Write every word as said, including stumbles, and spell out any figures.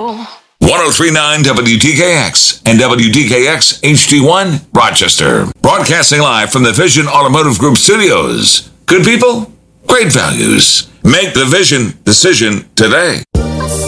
oh three point nine W T K X and W T K X H D one, Rochester. Broadcasting live from the Vision Automotive Group studios. Good people, great values. Make the Vision decision today.